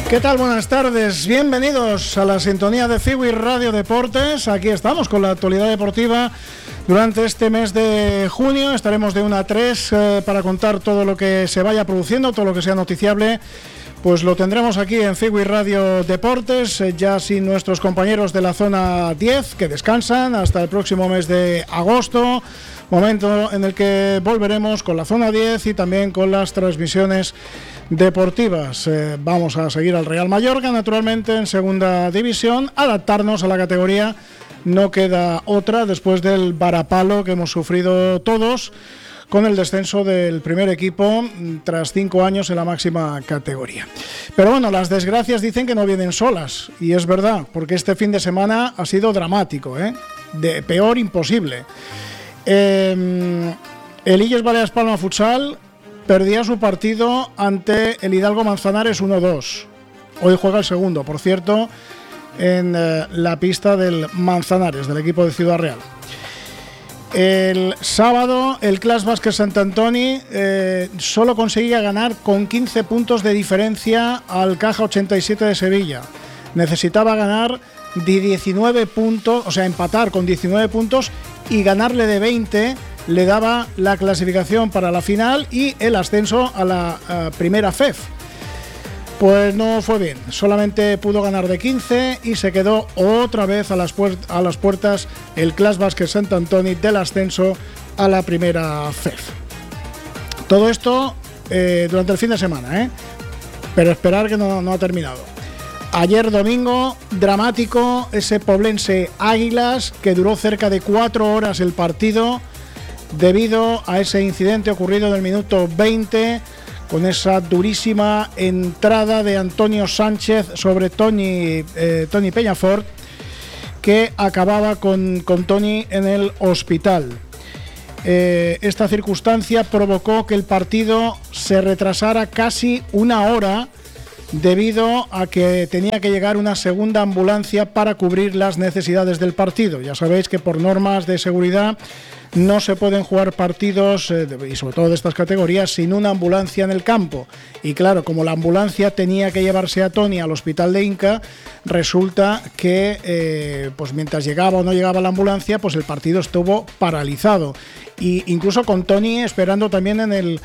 ¿Qué tal? Buenas tardes, bienvenidos a la sintonía de Ciwi Radio Deportes. Aquí estamos con la actualidad deportiva durante este mes de junio. Estaremos de 1 a 3 para contar todo lo que se vaya produciendo, todo lo que sea noticiable. Pues lo tendremos aquí en Ciwi Radio Deportes, ya sin nuestros compañeros de la zona 10 que descansan hasta el próximo mes de agosto, momento en el que volveremos con la zona 10 y también con las transmisiones deportivas. Vamos a seguir al Real Mallorca, naturalmente, en segunda división, adaptarnos a la categoría. No queda otra después del varapalo que hemos sufrido todos con el descenso del primer equipo tras 5 años en la máxima categoría. Pero bueno, las desgracias dicen que no vienen solas, y es verdad, porque este fin de semana ha sido dramático, de peor imposible. El Illes Balears Palma Futsal perdía su partido ante el Hidalgo Manzanares 1-2. Hoy juega el segundo, por cierto, en la pista del Manzanares, del equipo de Ciudad Real. El sábado el Clas Básquet Sant Antoni solo conseguía ganar con 15 puntos de diferencia al Caja 87 de Sevilla. Necesitaba ganar de 19 puntos, o sea, empatar con 19 puntos y ganarle de 20 le daba la clasificación para la final y el ascenso a la primera FEF. Pues no fue bien, solamente pudo ganar de 15 y se quedó otra vez a las puertas el Clas Básquet Sant Antoni del ascenso a la primera FEF. Todo esto durante el fin de semana, pero esperar que no ha terminado. Ayer domingo, dramático, ese Poblense Águilas, que duró cerca de 4 horas el partido debido a ese incidente ocurrido en el minuto 20, con esa durísima entrada de Antonio Sánchez sobre Toni Peñafort, que acababa con Toni en el hospital. Esta circunstancia provocó que el partido se retrasara casi 1 hora debido a que tenía que llegar una segunda ambulancia para cubrir las necesidades del partido. Ya sabéis que por normas de seguridad no se pueden jugar partidos, y sobre todo de estas categorías, sin una ambulancia en el campo. Y claro, como la ambulancia tenía que llevarse a Toni al hospital de Inca, resulta que pues mientras llegaba o no llegaba la ambulancia, pues el partido estuvo paralizado. Y incluso con Toni esperando también en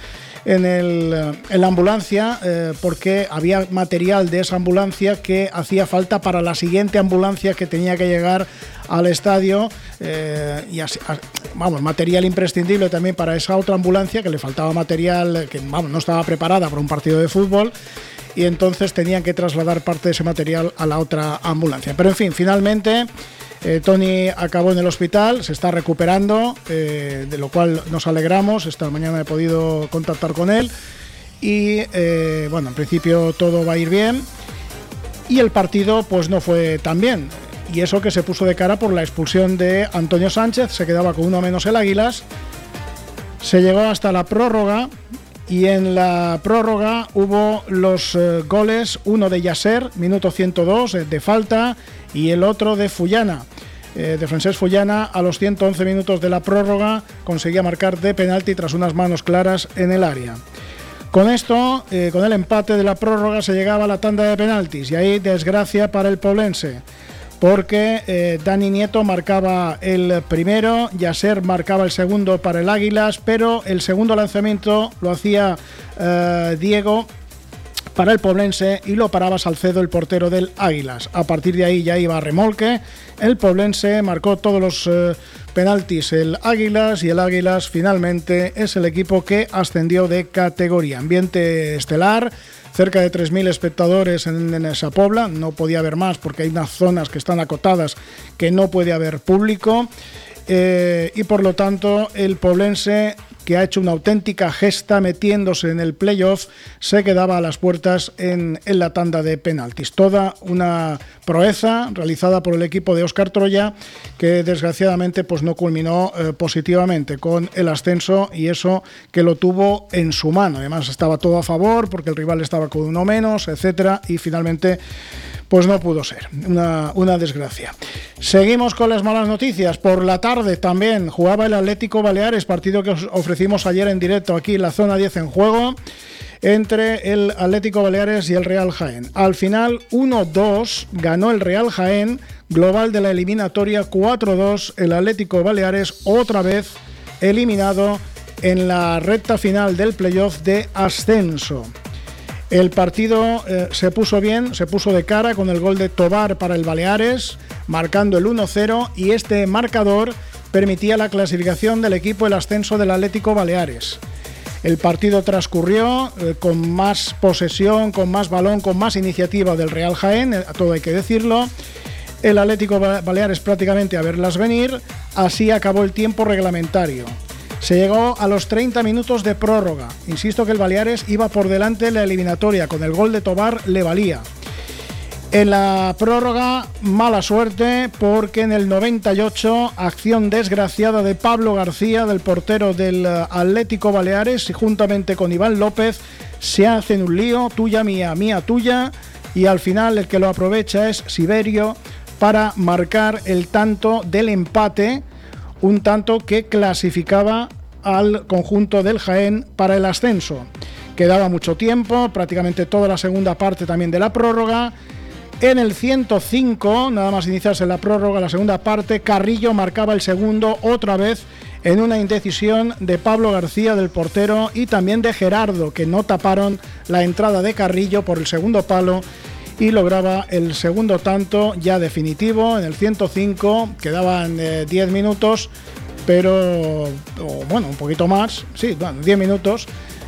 la ambulancia, porque había material de esa ambulancia que hacía falta para la siguiente ambulancia que tenía que llegar al estadio, y así, material imprescindible también para esa otra ambulancia, que le faltaba material, que no estaba preparada para un partido de fútbol, y entonces tenían que trasladar parte de ese material a la otra ambulancia. Pero en fin, finalmente Toni acabó en el hospital, se está recuperando, de lo cual nos alegramos. Esta mañana he podido contactar con él y en principio todo va a ir bien, y el partido pues no fue tan bien, y eso que se puso de cara por la expulsión de Antonio Sánchez. Se quedaba con 1 menos el Águilas, se llegó hasta la prórroga, y en la prórroga hubo los goles, uno de Yasser, minuto 102, de falta, y el otro de Fullana, de Francesc Fullana, a los 111 minutos de la prórroga conseguía marcar de penalti tras unas manos claras en el área. Con esto, con el empate de la prórroga, se llegaba a la tanda de penaltis, y ahí desgracia para el Poblense, porque Dani Nieto marcaba el primero, Yasser marcaba el segundo para el Águilas, pero el segundo lanzamiento lo hacía Diego para el Poblense y lo paraba Salcedo, el portero del Águilas. A partir de ahí ya iba a remolque. El Poblense marcó todos los penaltis el Águilas, y el Águilas finalmente es el equipo que ascendió de categoría. Ambiente estelar, cerca de 3.000 espectadores en esa pobla. No podía haber más porque hay unas zonas que están acotadas que no puede haber público, y por lo tanto el Poblense, que ha hecho una auténtica gesta metiéndose en el playoff, se quedaba a las puertas en la tanda de penaltis. Toda una proeza realizada por el equipo de Óscar Troya, que desgraciadamente pues no culminó positivamente con el ascenso, y eso que lo tuvo en su mano. Además estaba todo a favor porque el rival estaba con 1 menos, etcétera, y finalmente pues no pudo ser. Una desgracia. Seguimos con las malas noticias. Por la tarde también jugaba el Atlético Baleares, partido que os ofrecimos ayer en directo aquí en la zona 10 en juego. entre el Atlético Baleares y el Real Jaén. Al final 1-2 ganó el Real Jaén, global de la eliminatoria 4-2, el Atlético Baleares otra vez eliminado en la recta final del playoff de ascenso. El partido se puso bien, se puso de cara con el gol de Tobar para el Baleares, marcando el 1-0, y este marcador permitía la clasificación del equipo del ascenso del Atlético Baleares. El partido transcurrió con más posesión, con más balón, con más iniciativa del Real Jaén, todo hay que decirlo. El Atlético Baleares prácticamente a verlas venir. Así acabó el tiempo reglamentario. Se llegó a los 30 minutos de prórroga. Insisto que el Baleares iba por delante en la eliminatoria, con el gol de Tobar le valía. En la prórroga, mala suerte, porque en el 98, acción desgraciada de Pablo García, del portero del Atlético Baleares, y juntamente con Iván López se hacen un lío, tuya mía, mía tuya, y al final el que lo aprovecha es Siberio para marcar el tanto del empate, un tanto que clasificaba al conjunto del Jaén para el ascenso. Quedaba mucho tiempo, prácticamente toda la segunda parte también de la prórroga. En el 105, nada más iniciarse la prórroga, la segunda parte, Carrillo marcaba el segundo, otra vez en una indecisión de Pablo García, del portero, y también de Gerardo, que no taparon la entrada de Carrillo por el segundo palo, y lograba el segundo tanto ya definitivo en el 105. Quedaban 10 minutos, pero bueno, un poquito más, sí, 10 minutos,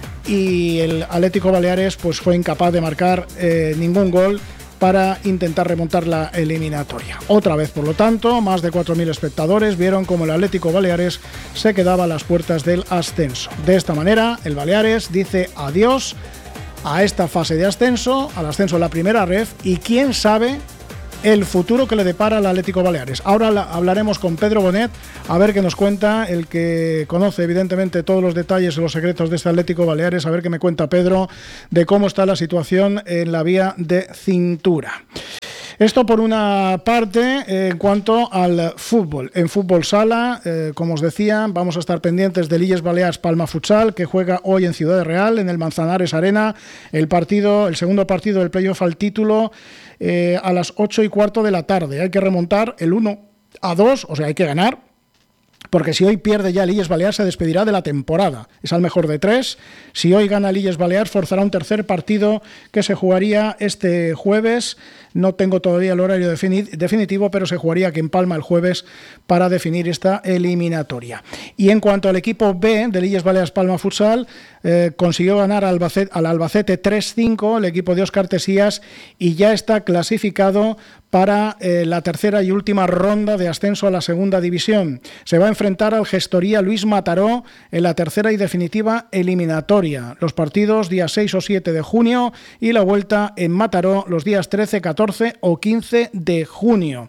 y el Atlético Baleares pues fue incapaz de marcar ningún gol para intentar remontar la eliminatoria. Otra vez, por lo tanto, más de 4.000 espectadores vieron cómo el Atlético Baleares se quedaba a las puertas del ascenso. De esta manera, el Baleares dice adiós a esta fase de ascenso, al ascenso de la primera ref, y quién sabe el futuro que le depara al Atlético Baleares. Ahora hablaremos con Pedro Bonet, a ver qué nos cuenta, el que conoce evidentemente todos los detalles y los secretos de este Atlético Baleares, a ver qué me cuenta Pedro de cómo está la situación en la vía de cintura. Esto por una parte en cuanto al fútbol. En fútbol sala, como os decía, vamos a estar pendientes del Illes Balears Palma Futsal, que juega hoy en Ciudad Real, en el Manzanares Arena, el segundo partido del playoff al título, a las 8:15 de la tarde. Hay que remontar el 1-2, o sea, hay que ganar, porque si hoy pierde ya el Illes Balears se despedirá de la temporada. Es al mejor de 3. Si hoy gana el Illes Balears forzará un tercer partido que se jugaría este jueves. No tengo todavía el horario definitivo, pero se jugaría aquí en Palma el jueves para definir esta eliminatoria. Y en cuanto al equipo B del Illes Balears Palma Futsal, consiguió ganar al Albacete 3-5, el equipo de Óscar Tesías, y ya está clasificado para la tercera y última ronda de ascenso a la segunda división. Se va a enfrentar al Gestoría Luis Mataró en la tercera y definitiva eliminatoria. Los partidos días 6 o 7 de junio y la vuelta en Mataró los días 13, 14 o 15 de junio.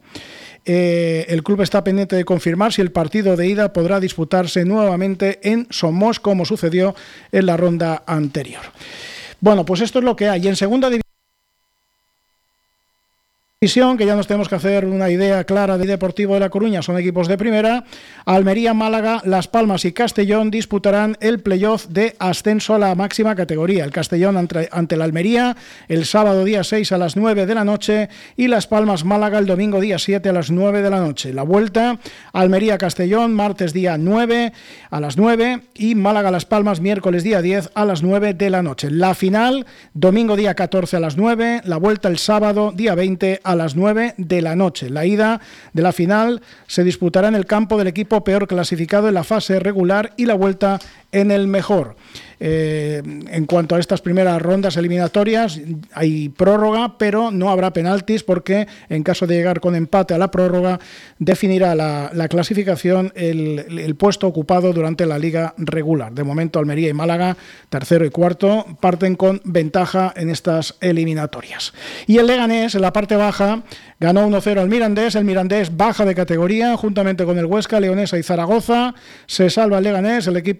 El club está pendiente de confirmar si el partido de ida podrá disputarse nuevamente en Somos, como sucedió en la ronda anterior. Bueno, pues esto es lo que hay. En segunda división, que ya nos tenemos que hacer una idea clara del Deportivo de La Coruña, son equipos de primera. Almería, Málaga, Las Palmas y Castellón disputarán el playoff de ascenso a la máxima categoría. El Castellón ante la Almería el sábado día 6 a las 9 de la noche y Las Palmas, Málaga el domingo día 7 a las 9 de la noche. La vuelta, Almería-Castellón martes día 9 a las 9 y Málaga-Las Palmas miércoles día 10 a las 9 de la noche. La final, domingo día 14 a las 9, la vuelta el sábado día 20 a las 9 de la noche. La ida de la final se disputará en el campo del equipo peor clasificado en la fase regular y la vuelta en el mejor. En cuanto a estas primeras rondas eliminatorias, hay prórroga, pero no habrá penaltis porque en caso de llegar con empate a la prórroga definirá la clasificación el puesto ocupado durante la liga regular. De momento Almería y Málaga, tercero y cuarto, parten con ventaja en estas eliminatorias. Y el Leganés, en la parte baja, ganó 1-0 al Mirandés. El Mirandés baja de categoría juntamente con el Huesca, Leonesa y Zaragoza. Se salva el Leganés, el equipo de Dani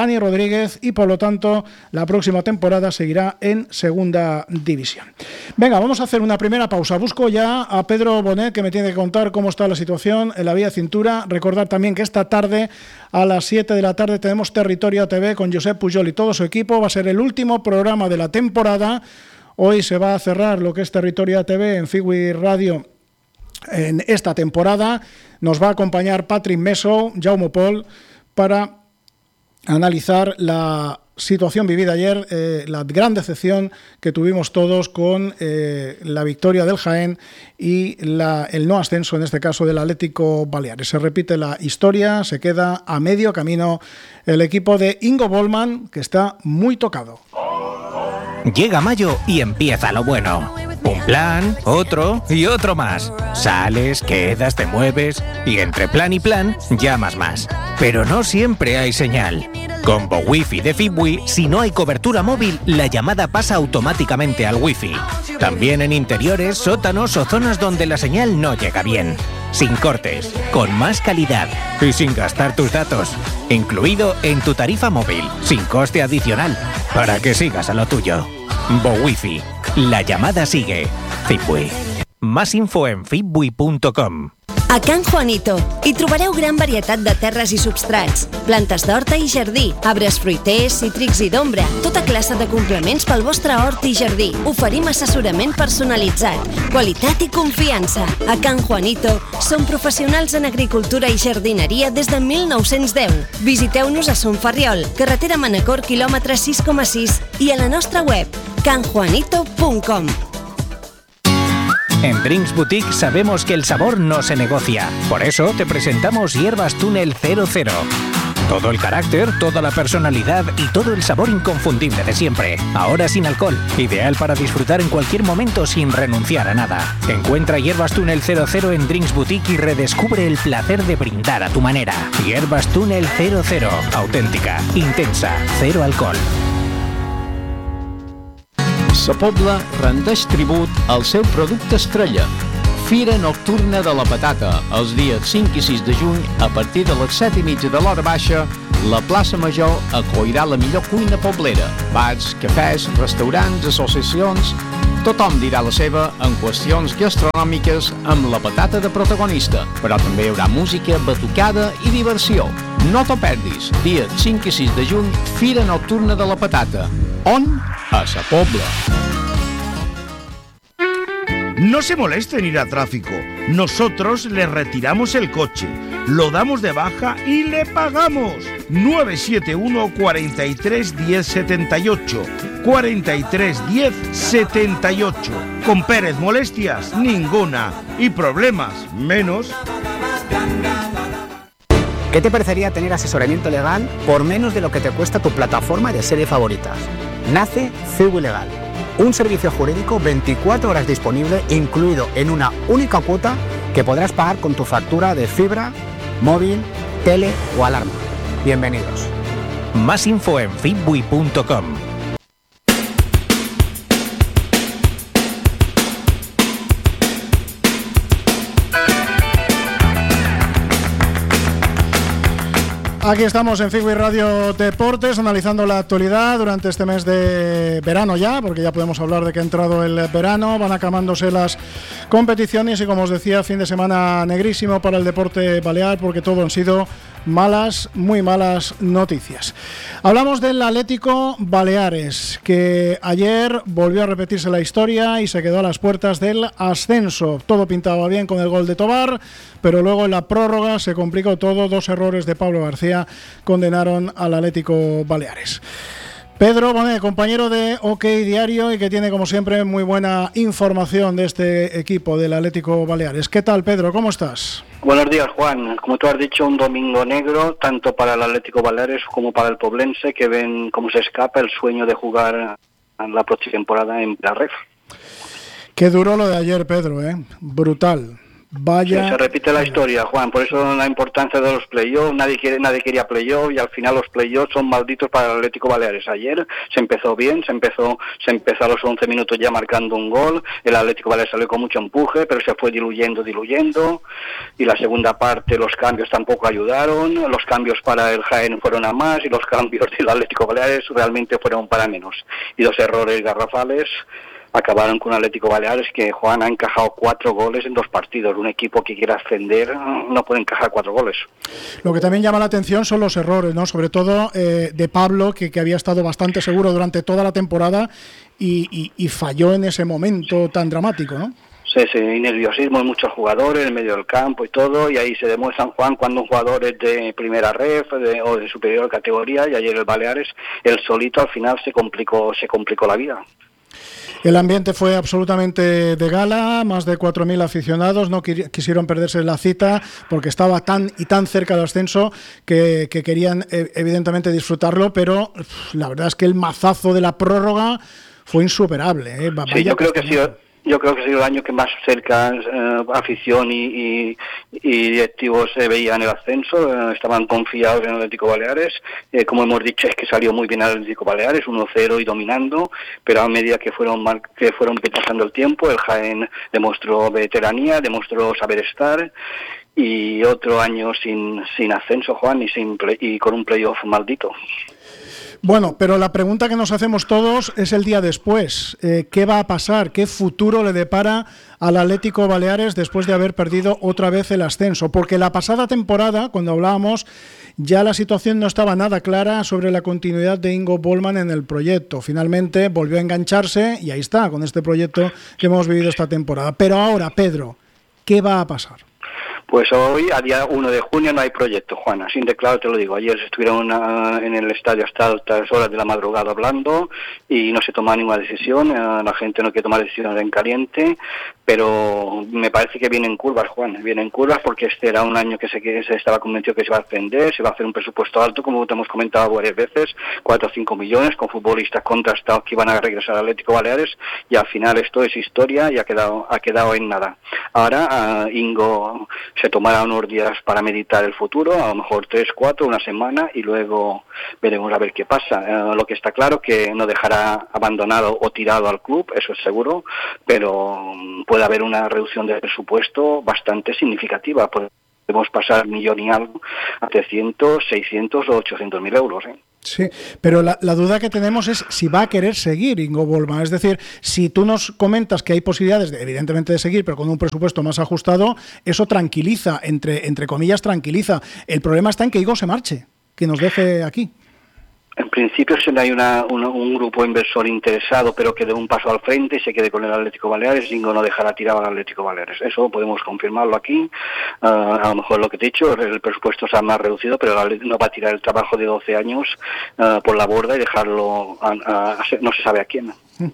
Dani Rodríguez, y por lo tanto la próxima temporada seguirá en segunda división. Venga, vamos a hacer una primera pausa. Busco ya a Pedro Bonet, que me tiene que contar cómo está la situación en la Vía Cintura. Recordar también que esta tarde a las 7 de la tarde tenemos Territorio ATV con Josep Pujol y todo su equipo. Va a ser el último programa de la temporada. Hoy se va a cerrar lo que es Territorio ATV en Figui Radio en esta temporada. Nos va a acompañar Patrick Meso, Jaume Pol, para analizar la situación vivida ayer, la gran decepción que tuvimos todos con la victoria del Jaén y el no ascenso, en este caso, del Atlético Baleares. Se repite la historia, se queda a medio camino el equipo de Ingo Bollmann, que está muy tocado. Llega mayo y empieza lo bueno. Un plan, otro y otro más. Sales, quedas, te mueves y entre plan y plan llamas más. Pero no siempre hay señal. Con Wi-Fi de Fibwi, si no hay cobertura móvil, la llamada pasa automáticamente al Wi-Fi. También en interiores, sótanos o zonas donde la señal no llega bien. Sin cortes, con más calidad y sin gastar tus datos. Incluido en tu tarifa móvil, sin coste adicional, para que sigas a lo tuyo. Wi-Fi. La llamada sigue. Fibwi. Más info en fibwi.com. A Can Juanito hi trobareu gran varietat de terres i substrats, plantes d'horta i jardí, arbres fruiters, cítrics i d'ombra, tota classe de complements pel vostre hort i jardí. Oferim assessorament personalitzat, qualitat i confiança. A Can Juanito som professionals en agricultura i jardineria des de 1910. Visiteu-nos a Son Ferriol, carretera Manacor, quilòmetre 6,6 i a la nostra web canjuanito.com. En Drinks Boutique sabemos que el sabor no se negocia. Por eso te presentamos Hierbas Túnel 00. Todo el carácter, toda la personalidad y todo el sabor inconfundible de siempre. Ahora sin alcohol. Ideal para disfrutar en cualquier momento sin renunciar a nada. Encuentra Hierbas Túnel 00 en Drinks Boutique y redescubre el placer de brindar a tu manera. Hierbas Túnel 00. Auténtica, intensa, cero alcohol. Sa Pobla rendeix tribut al seu producte estrella. Fira Nocturna de la Patata, els dies 5 i 6 de juny, a partir de les 7:30 de l'hora baixa, la plaça Major acollirà la millor cuina poblera. Bars, cafès, restaurants, associacions... Tothom dirà la seva en qüestions gastronòmiques amb la patata de protagonista, però també hi haurà música, batucada i diversió. No t'ho perdis, dia 5 i 6 de juny, Fira Nocturna de la Patata. On? A Sa Pobla. No se moleste en ir a tráfico. Nosotros le retiramos el coche, lo damos de baja y le pagamos. 971 43 10 78 43 10 78. Con Pérez molestias ninguna y problemas menos. ¿Qué te parecería tener asesoramiento legal por menos de lo que te cuesta tu plataforma de serie favoritas? Nace Fibwi Legal, un servicio jurídico 24 horas disponible, incluido en una única cuota que podrás pagar con tu factura de fibra, móvil, tele o alarma. Bienvenidos. Más info en fibwi.com. Aquí estamos en Figui Radio Deportes, analizando la actualidad durante este mes de verano ya, porque ya podemos hablar de que ha entrado el verano, van acabándose las competiciones y, como os decía, fin de semana negrísimo para el deporte balear, porque todo han sido malas, muy malas noticias. Hablamos del Atlético Baleares, que ayer volvió a repetirse la historia y se quedó a las puertas del ascenso. Todo pintaba bien con el gol de Tobar, pero luego en la prórroga se complicó todo. 2 errores de Pablo García condenaron al Atlético Baleares. Pedro Bonet, compañero de OK Diario y que tiene, como siempre, muy buena información de este equipo del Atlético Baleares. ¿Qué tal, Pedro? ¿Cómo estás? Buenos días, Juan. Como tú has dicho, un domingo negro, tanto para el Atlético Baleares como para el Poblense, que ven cómo se escapa el sueño de jugar la próxima temporada en la Ref. Qué duro lo de ayer, Pedro, ¿eh? Brutal. Vaya. Sí, se repite la historia, Juan, por eso la importancia de los playoffs, nadie quería playoffs y al final los playoffs son malditos para el Atlético Baleares. Ayer se empezó bien, se empezó a los 11 minutos ya marcando un gol, el Atlético Baleares salió con mucho empuje, pero se fue diluyendo, y la segunda parte los cambios tampoco ayudaron, los cambios para el Jaén fueron a más y los cambios del Atlético Baleares realmente fueron para menos. Y 2 errores garrafales acabaron con un Atlético Baleares que, Juan, ha encajado 4 goles en 2 partidos. Un equipo que quiera ascender no puede encajar 4 goles. Lo que también llama la atención son los errores, ¿no? Sobre todo de Pablo, que había estado bastante seguro durante toda la temporada y falló en ese momento tan dramático, ¿no? Sí, y nerviosismo en muchos jugadores, en medio del campo y todo, y ahí se demuestra, Juan, cuando un jugador es de primera ref o de superior categoría, y ayer el Baleares, el solito al final se complicó la vida. El ambiente fue absolutamente de gala, más de 4.000 aficionados no quisieron perderse la cita porque estaba tan cerca del ascenso que querían evidentemente disfrutarlo, pero la verdad es que el mazazo de la prórroga fue insuperable. Sí, yo creo que sí. Yo creo que ha sido el año que más cerca afición y directivos se veían el ascenso, estaban confiados en el Atlético Baleares, como hemos dicho es que salió muy bien el Atlético Baleares, 1-0 y dominando, pero a medida que fueron pasando el tiempo, el Jaén demostró veteranía, demostró saber estar, y otro año sin ascenso, Juan, y con un playoff maldito. Bueno, pero la pregunta que nos hacemos todos es el día después. ¿Qué va a pasar? ¿Qué futuro le depara al Atlético Baleares después de haber perdido otra vez el ascenso? Porque la pasada temporada, cuando hablábamos, ya la situación no estaba nada clara sobre la continuidad de Ingo Bollmann en el proyecto. Finalmente volvió a engancharse y ahí está, con este proyecto que hemos vivido esta temporada. Pero ahora, Pedro, ¿qué va a pasar? Pues hoy, a día 1 de junio, no hay proyecto, Juan, así de claro te lo digo. Ayer estuvieron en el estadio hasta altas horas de la madrugada hablando y no se toma ninguna decisión, la gente no quiere tomar decisiones en caliente, pero me parece que vienen curvas, Juan, vienen curvas porque este era un año que se estaba convencido que se va a ascender, se va a hacer un presupuesto alto, como te hemos comentado varias veces, 4 o 5 millones, con futbolistas contrastados que iban a regresar al Atlético Baleares, y al final esto es historia y ha quedado en nada. Ahora Ingo se tomará unos días para meditar el futuro, a lo mejor 3, 4, una semana, y luego veremos a ver qué pasa. Lo que está claro que no dejará abandonado o tirado al club, eso es seguro, pero puede haber una reducción de presupuesto bastante significativa. Podemos pasar millón y algo a 300, 600 o 800 mil euros. Sí, pero la duda que tenemos es si va a querer seguir Ingo Bollmann. Es decir, si tú nos comentas que hay posibilidades, evidentemente, de seguir, pero con un presupuesto más ajustado, eso tranquiliza, entre comillas, tranquiliza. El problema está en que Ingo se marche, que nos deje aquí. En principio si no hay un grupo inversor interesado, pero que dé un paso al frente y se quede con el Atlético Baleares, Ingo no dejará tirado al Atlético Baleares. Eso podemos confirmarlo aquí. A lo mejor lo que te he dicho, el presupuesto está más reducido, pero el Atlético no va a tirar el trabajo de 12 años por la borda y dejarlo no se sabe a quién.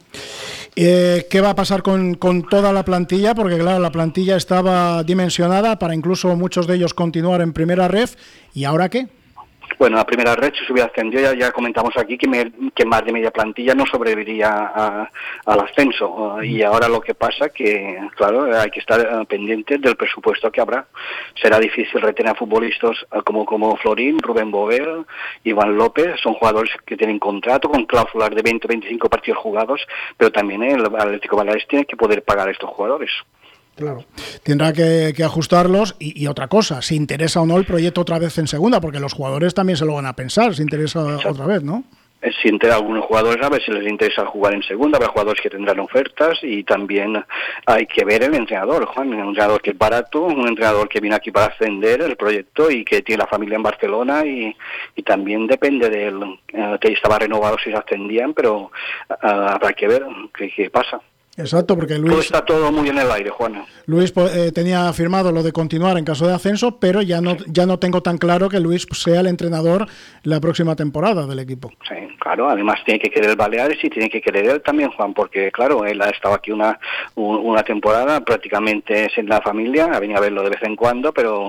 ¿Qué va a pasar con toda la plantilla? Porque claro, la plantilla estaba dimensionada para incluso muchos de ellos continuar en primera ref. ¿Y ahora qué? Bueno, la primera red, si se hubiera ascendido, ya comentamos aquí que más de media plantilla no sobreviviría al ascenso. Y ahora lo que pasa que, claro, hay que estar pendientes del presupuesto que habrá. Será difícil retener a futbolistas como Florín, Rubén Bover, Iván López. Son jugadores que tienen contrato con cláusulas de 20 o 25 partidos jugados, pero también el Atlético Baleares tiene que poder pagar a estos jugadores. Claro, tendrá que ajustarlos y otra cosa, si interesa o no el proyecto otra vez en segunda, porque los jugadores también se lo van a pensar, si interesa otra vez, ¿no? Si interesa a algunos jugadores, a ver si les interesa jugar en segunda, habrá jugadores que tendrán ofertas y también hay que ver el entrenador, Juan, un entrenador que es barato, un entrenador que viene aquí para ascender el proyecto y que tiene la familia en Barcelona y también depende del que estaba renovado si se ascendían, pero habrá que ver qué pasa. Exacto, porque Luis... Todo está todo muy en el aire, Juan. Luis tenía firmado lo de continuar en caso de ascenso, pero ya no tengo tan claro que Luis sea el entrenador la próxima temporada del equipo. Sí, claro, además tiene que querer Baleares y tiene que querer él también, Juan, porque claro, él ha estado aquí una temporada prácticamente sin la familia, ha venido a verlo de vez en cuando, pero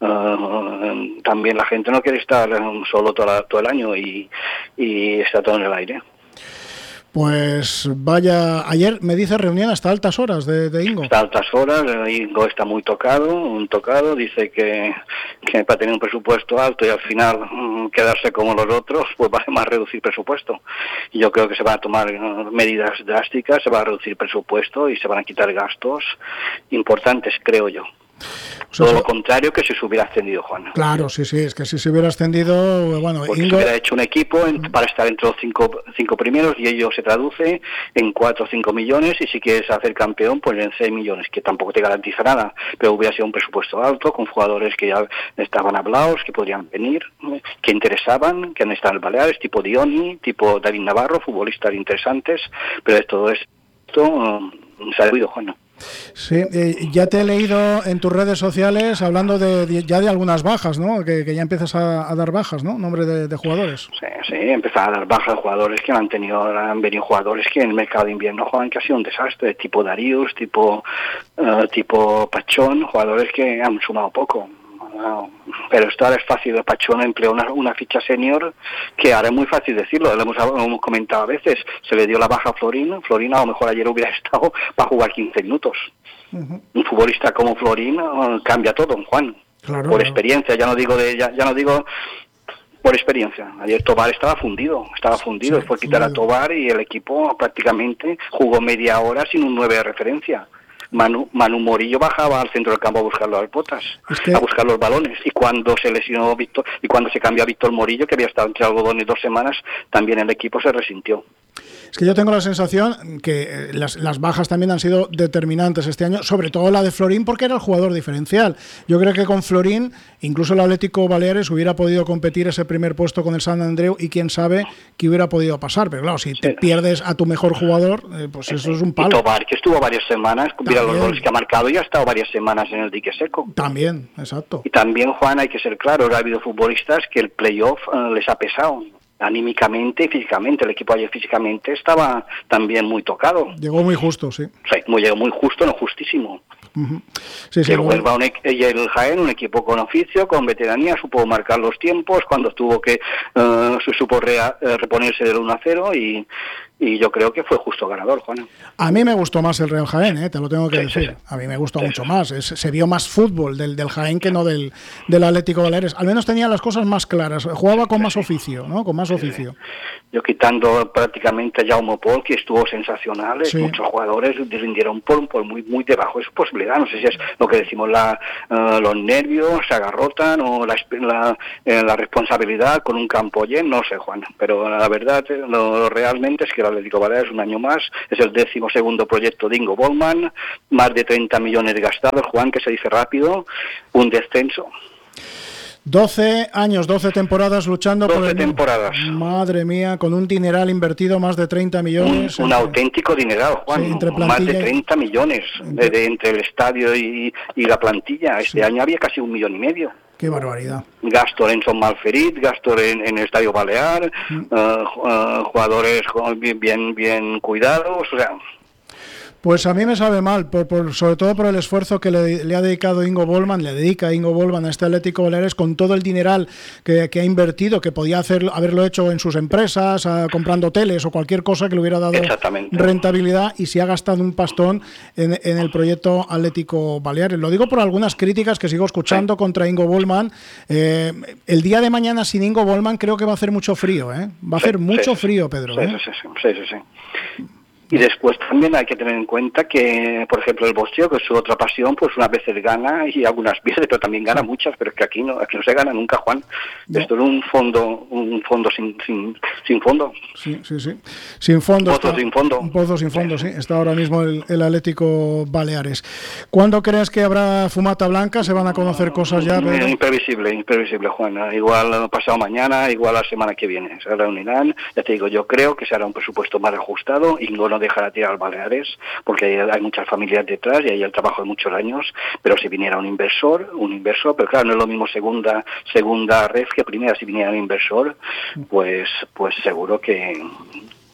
también la gente no quiere estar solo todo el año y está todo en el aire. Pues vaya, ayer me dice reunión hasta altas horas de Ingo. Hasta altas horas, Ingo está muy tocado, dice que para tener un presupuesto alto y al final quedarse como los otros, pues vale más reducir presupuesto. Y yo creo que se van a tomar medidas drásticas, se va a reducir presupuesto y se van a quitar gastos importantes, creo yo. Todo lo contrario que si se hubiera ascendido, Juan. Claro, sí, es que si se hubiera ascendido, bueno, porque Ingo... se hubiera hecho un equipo para estar entre los cinco primeros y ello se traduce en 4 o 5 millones y si quieres hacer campeón, pues en 6 millones, que tampoco te garantiza nada, pero hubiera sido un presupuesto alto, con jugadores que ya estaban hablados, que podrían venir, que interesaban, que han estado en Baleares, tipo Dioni, tipo David Navarro, futbolistas interesantes, pero de todo esto se ha oído, Juan. Sí, ya te he leído en tus redes sociales hablando de algunas bajas, ¿no? Que ya empiezas a dar bajas, ¿no? Nombre de jugadores. Sí, empezar a dar bajas de jugadores que han venido jugadores que en el mercado de invierno juegan que ha sido un desastre, tipo Darius, tipo Pachón, jugadores que han sumado poco. Pero esto ahora es fácil. Pachón empleó una ficha senior que ahora es muy fácil decirlo, lo hemos comentado a veces. Se le dio la baja a Florín a lo mejor ayer hubiera estado para jugar 15 minutos. Uh-huh. Un futbolista como Florín cambia todo, Juan. Claro, por experiencia, ya no digo por experiencia. Ayer Tobar estaba fundido, sí, fue quitar a Tobar y el equipo prácticamente jugó media hora sin un 9 de referencia. Manu Morillo bajaba al centro del campo a buscar las botas, a buscar los balones, y cuando se lesionó Víctor, y cuando se cambió a Víctor Morillo, que había estado entre algodones 2 semanas, también el equipo se resintió. Es que yo tengo la sensación que las bajas también han sido determinantes este año, sobre todo la de Florín, porque era el jugador diferencial. Yo creo que con Florín, incluso el Atlético Baleares hubiera podido competir ese primer puesto con el Sant Andreu y quién sabe qué hubiera podido pasar. Pero claro, si te pierdes a tu mejor jugador, pues eso es un palo. Y Tobar, que estuvo varias semanas, mira los goles que ha marcado y ha estado varias semanas en el dique seco. También, exacto. Y también, Juan, hay que ser claro, ha habido futbolistas que el playoff les ha pesado. Anímicamente y físicamente, el equipo ayer físicamente estaba también muy tocado. Llegó muy justo, sí. Llegó muy justo, no justísimo. Uh-huh. Sí, el Huelva y el Jaén, un equipo con oficio, con veteranía, supo marcar los tiempos cuando tuvo que supo reponerse del 1-0 y yo creo que fue justo ganador, Juan. A mí me gustó más el Real Jaén, te lo tengo que decir. Sí. A mí me gustó mucho más. Se vio más fútbol del Jaén que no del Atlético Baleares. Al menos tenía las cosas más claras. Jugaba con más oficio, ¿no? Con más oficio. Yo quitando prácticamente a Jaume Pol, que estuvo sensacional, muchos jugadores rindieron por muy debajo de su posibilidad. No sé si es lo que decimos, los nervios se agarrotan o la responsabilidad con un campo lleno, no sé, Juan. Pero la verdad, lo realmente es que el Atlético Baleares un año más, es el 12º proyecto de Ingo Bollmann, más de 30 millones gastados, Juan, que se dice rápido, un descenso. 12 años, 12 temporadas luchando 12 temporadas. Madre mía, con un dineral invertido, más de 30 millones. Un auténtico dineral, Juan. Sí, entre más de 30 millones entre el estadio y la plantilla. Este año había casi 1,5 millones. Qué barbaridad. Gasto en Son Malferit, gasto en el Estadio Balear, jugadores bien cuidados, o sea... Pues a mí me sabe mal, sobre todo por el esfuerzo que le ha dedicado Ingo Bollmann, le dedica Ingo Bollmann a este Atlético Baleares con todo el dineral que ha invertido, que podía haberlo hecho en sus empresas, comprando hoteles o cualquier cosa que le hubiera dado rentabilidad, y se ha gastado un pastón en el proyecto Atlético Baleares. Lo digo por algunas críticas que sigo escuchando contra Ingo Bollmann. El día de mañana sin Ingo Bollmann creo que va a hacer mucho frío, ¿eh? Va a hacer mucho frío, Pedro. Sí. Y después también hay que tener en cuenta que, por ejemplo, el boxeo, que es su otra pasión, pues unas veces gana y algunas pierde, pero también gana muchas, pero es que aquí no se gana nunca, Juan. No. Esto es un fondo sin fondo. Sí. Sin fondo. Un pozo sin fondo. Un pozo sin fondo, sí. Está ahora mismo el Atlético Baleares. ¿Cuándo crees que habrá fumata blanca? ¿Se van a conocer cosas ya? Pedro? Imprevisible, Juan. Igual pasado mañana, igual la semana que viene. Se reunirán. Ya te digo, yo creo que será un presupuesto más ajustado y no dejará tirar al Baleares, porque hay muchas familias detrás y hay el trabajo de muchos años, pero si viniera un inversor, pero claro, no es lo mismo segunda ref que primera. Si viniera un inversor, pues seguro que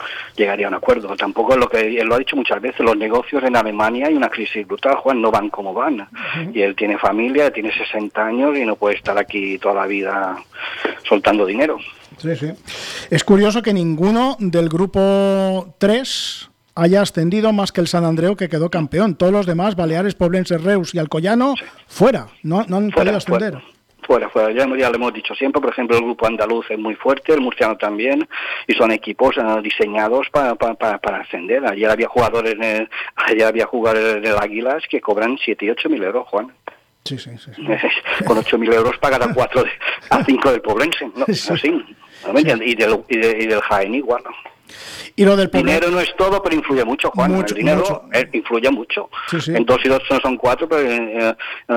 llegaría a un acuerdo. Tampoco es lo que él lo ha dicho muchas veces, los negocios en Alemania hay una crisis brutal, Juan, no van como van. Y él tiene familia, tiene 60 años y no puede estar aquí toda la vida soltando dinero. Sí, sí. Es curioso que ninguno del grupo 3 haya ascendido más que el Sant Andreu, que quedó campeón. Todos los demás, Baleares, Poblense, Reus y Alcoyano, fuera, no han podido ascender. Fuera. Ya lo hemos dicho siempre, por ejemplo, el grupo andaluz es muy fuerte, el murciano también, y son equipos diseñados para ascender. Ayer había jugadores en el Águilas que cobran 7 y 8 mil euros, Juan. Sí. Con 8.000 euros pagan a 4 a 5 del Poblense, ¿no? Sí. Así. ¿No? Y del Jaén igual. Y lo del dinero no es todo, pero influye mucho, Juan. El dinero influye mucho. Sí. En 2 y 2 no son 4, pero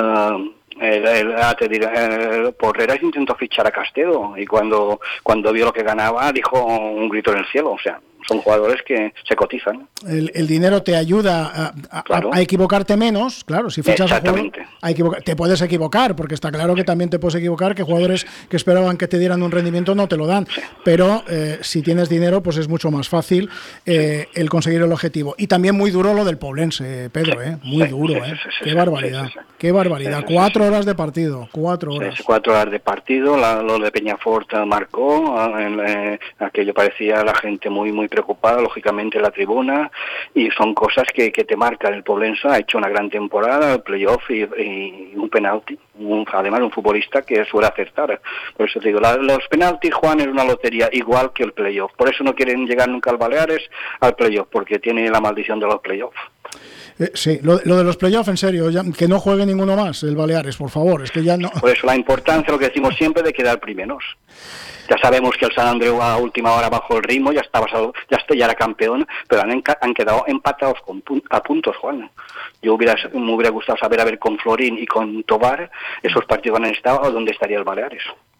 Porreras intentó fichar a Castedo y cuando vio lo que ganaba dijo un grito en el cielo. O sea, son jugadores que se cotizan. El dinero te ayuda a equivocarte menos, claro, si fichas a jugador, te puedes equivocar, porque está claro que también te puedes equivocar, que jugadores que esperaban que te dieran un rendimiento no te lo dan, pero si tienes dinero, pues es mucho más fácil el conseguir el objetivo. Y también muy duro lo del Poblense, Pedro, muy duro, qué barbaridad, qué barbaridad, 4 horas de partido, 4 horas. 4 horas de partido, lo de Peñafort marcó, aquello parecía la gente muy preocupada, lógicamente, en la tribuna, y son cosas que te marcan. El Poblense ha hecho una gran temporada, el playoff y un penalti, además un futbolista que suele acertar. Por eso te digo, los penaltis, Juan, es una lotería igual que el playoff. Por eso no quieren llegar nunca al Baleares al playoff, porque tiene la maldición de los playoffs. Sí, lo de los playoffs, en serio, que no juegue ninguno más el Baleares, por favor, es que ya no. Por eso la importancia, lo que decimos siempre, de quedar primeros. Ya sabemos que el Sant Andreu a última hora bajó el ritmo, ya era campeón, pero han quedado empatados a puntos, Juan. Me hubiera gustado saber, a ver, con Florín y con Tobar, esos partidos han estado, o dónde estaría el Baleares.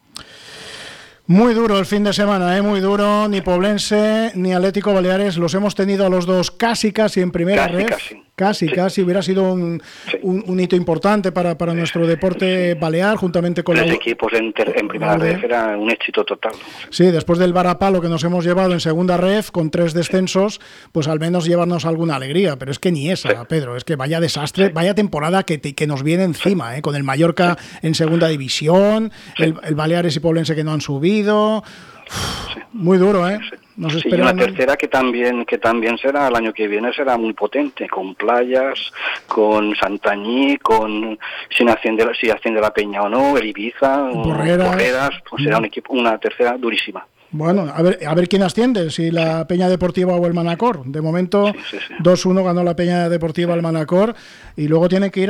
Muy duro el fin de semana, muy duro. Ni Poblense ni Atlético Baleares los hemos tenido a los dos casi en primera ref. Casi. Hubiera sido un hito importante para nuestro deporte balear, juntamente con 3 equipos en primera ref, era un éxito total. Sí, después del varapalo que nos hemos llevado en segunda ref, con 3 descensos, pues al menos llevarnos alguna alegría, pero es que ni esa, Pedro, es que vaya desastre, vaya temporada que nos viene encima, con el Mallorca en segunda división, el Baleares y Poblense que no han subido. Muy duro, Nos y una tercera que también será el año que viene, será muy potente, con Playas, con Santañí, si asciende la Peña o no, el Ibiza, Porreras, pues será una tercera durísima. Bueno, a ver quién asciende, si la Peña Deportiva o el Manacor. De momento, 2-1 ganó la Peña Deportiva al Manacor, y luego tiene que ir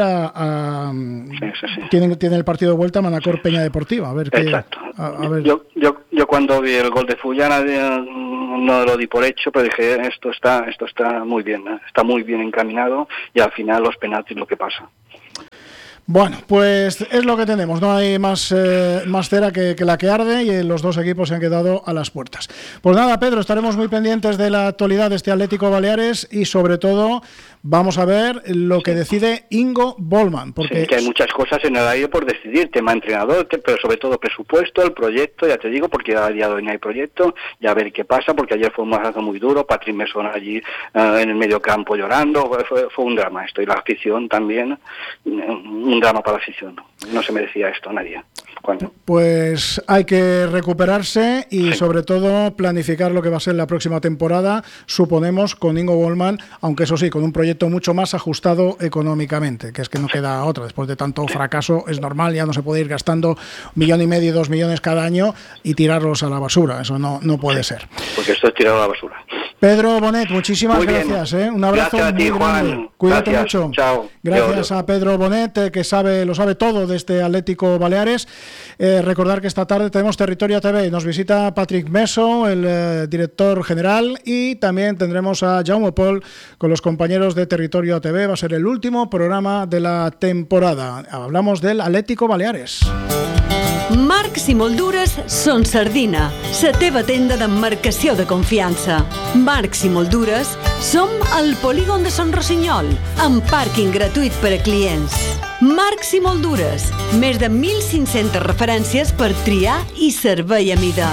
tiene el partido de vuelta Manacor-Peña Deportiva. A ver qué. Exacto. A ver. Yo cuando vi el gol de Fullana no lo di por hecho, pero dije, esto está muy bien, está muy bien encaminado, y al final los penaltis lo que pasa. Bueno, pues es lo que tenemos, no hay más cera que la que arde, y los dos equipos se han quedado a las puertas. Pues nada, Pedro, estaremos muy pendientes de la actualidad de este Atlético Baleares, y sobre todo vamos a ver lo que decide Ingo Bollmann, porque que hay muchas cosas en el aire por decidir, tema entrenador, pero sobre todo presupuesto, el proyecto, ya te digo, porque a día de hoy no hay proyecto, y a ver qué pasa, porque ayer fue un mazazo muy duro, Patrick Messon allí en el medio campo llorando, fue un drama esto, y la afición también, un drama para la afición, no se merecía esto nadie. ¿Cuándo? Pues hay que recuperarse y sobre todo planificar lo que va a ser la próxima temporada, suponemos, con Ingo Bollmann, aunque eso sí, con un proyecto mucho más ajustado económicamente, que es que no queda otra. Después de tanto fracaso es normal, ya no se puede ir gastando 1,5 millones, 2 millones cada año y tirarlos a la basura, eso no puede ser. Porque esto es tirado a la basura. Pedro Bonet, muchísimas gracias, un abrazo gracias a ti, muy Juan. grande. Cuídate mucho. Chao. Gracias a Pedro Bonet, que lo sabe todo de este Atlético Baleares. Recordar que esta tarde tenemos Territorio TV, nos visita Patrick Meso, el director general, y también tendremos a Jaume Pol con los compañeros de Territorio TV. Va a ser el último programa de la temporada. Hablamos del Atlético Baleares. Marcs i Moldures Son Sardina, la teva tenda d'emmarcació de confiança. Marcs i Moldures som al polígon de Son Rossinyol, amb pàrquing gratuït per a clients. Marcs i Moldures, més de 1.500 referències per triar i servei a mida.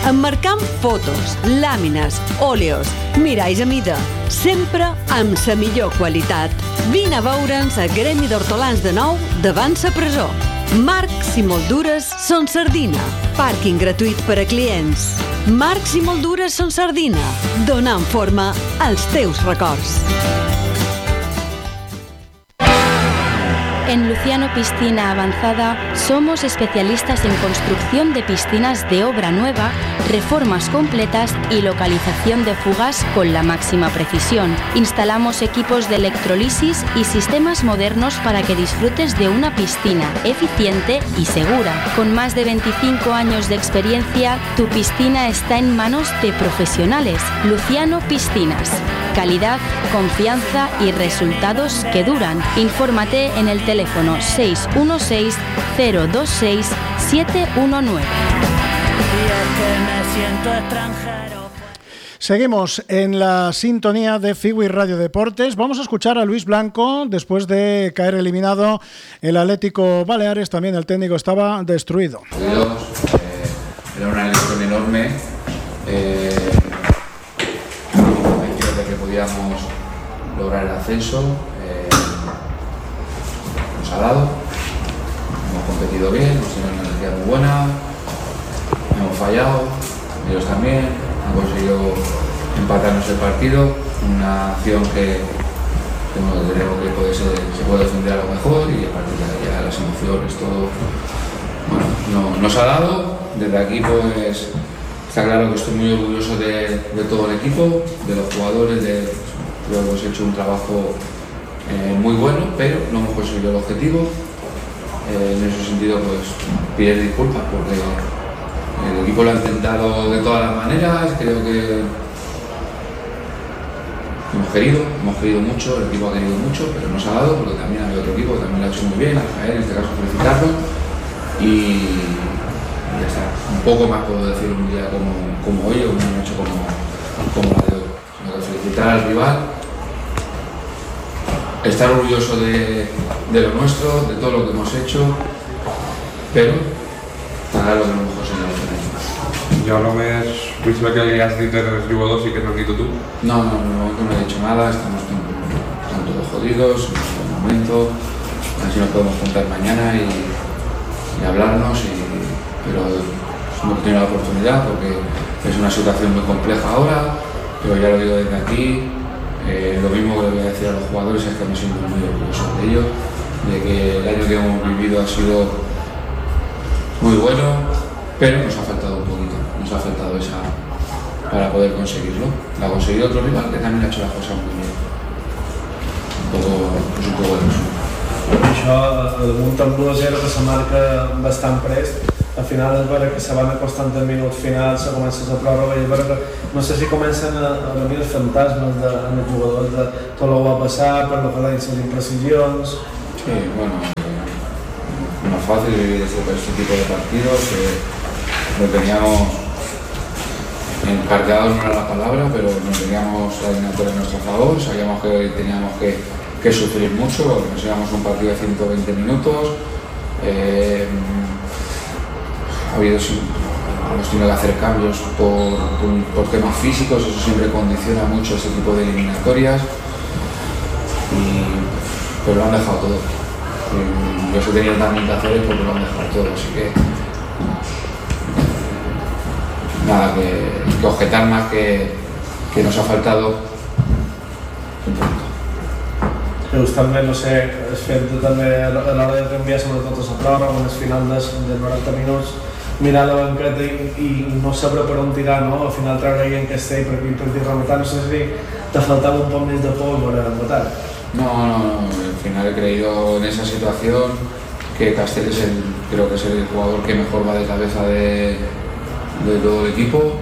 emmarcant fotos, làmines, òleos, miralls a mida, sempre amb la millor qualitat. Vine a veure'ns a Gremi d'Hortolans de Nou davant la presó. Marcs i Moldures Son Sardina. Pàrquing gratuït per a clients. Marcs i Moldures Son Sardina. Donant forma als teus records. En Luciano Piscina Avanzada somos especialistas en construcción de piscinas de obra nueva, reformas completas y localización de fugas con la máxima precisión. Instalamos equipos de electrolisis y sistemas modernos para que disfrutes de una piscina eficiente y segura. Con más de 25 años de experiencia, tu piscina está en manos de profesionales. Luciano Piscinas. Calidad, confianza y resultados que duran. Infórmate en el teléfono 616-026-719. Seguimos en la sintonía de Figui Radio Deportes. Vamos a escuchar a Luis Blanco después de caer eliminado el Atlético Baleares. También el técnico estaba destruido. Era una elección enorme. Creo que podíamos lograr el ascenso. Nos ha dado. Hemos competido bien, hemos tenido una energía muy buena. Hemos fallado, ellos también. Han conseguido empatarnos el partido, una acción que creo que se puede defender a lo mejor, y a partir de ahí ya las emociones, todo, bueno, nos ha dado. Desde aquí pues está claro que estoy muy orgulloso de todo el equipo, de los jugadores, creo que hemos hecho un trabajo muy bueno, pero no hemos conseguido el objetivo. En ese sentido pues pido disculpas porque el equipo lo ha intentado de todas las maneras. Creo que hemos querido mucho, el equipo ha querido mucho, pero nos ha dado, porque también había otro equipo que también lo ha hecho muy bien, Aljaer, en este caso felicitarlo, y ya está. Un poco más puedo decir un día como hoy, o una noche como la de hoy. Tengo que felicitar al rival, estar orgulloso de lo nuestro, de todo lo que hemos hecho, pero pagar lo que no hemos conseguido hacer. Jo només vull saber què li has dit als jugadors i què t'has dit tu? No he dicho nada, estamos todos jodidos en este momento, así nos podemos juntar mañana y hablarnos, pero hemos tenido la oportunidad porque es una situación muy compleja ahora, pero ya lo digo desde aquí, lo mismo que le voy a decir a los jugadores es que me siento muy orgulloso de ello, de que el año que hemos vivido ha sido muy bueno, pero nos ha faltado un poquito, nos ha faltado esa para poder conseguirlo. Lo ha conseguido otro rival que también ha hecho las cosas muy bien. Un poco de eso. Això, un top 2-0 que se marca bastant prest, al final és vera que se van acostant en minuts finals, se comença la pròrroga i és vera que no sé si comencen a venir els fantasmes en els jugadors de tot el que va passar, per lo que les imprecisions. Sí, bueno, no es fácil vivir este tipo de partidos, lo teníamos encargado, no era la palabra, pero nos teníamos la eliminatoria a nuestro favor, sabíamos que teníamos que sufrir mucho, porque nos íbamos a un partido de 120 minutos, hemos tenido que hacer cambios por temas físicos, eso siempre condiciona mucho este tipo de eliminatorias, pero lo han dejado todo. Yo sé tenía también que hacer porque lo han dejado todo, así que nada, que objetar más que nos ha faltado un punto. Llavors també, no sé, has fet també a l'hora de canviar sobretot a la pròrroga, en el final de 90 minuts, mirar la banqueta i no saber per on tirar, no? Al final treure ahí en Castell per rematar, no sé si te faltava un poc més de por per rematar. No, al final he creído en esa situación que Castell creo que es el jugador que mejor va de cabeza de todo el equipo.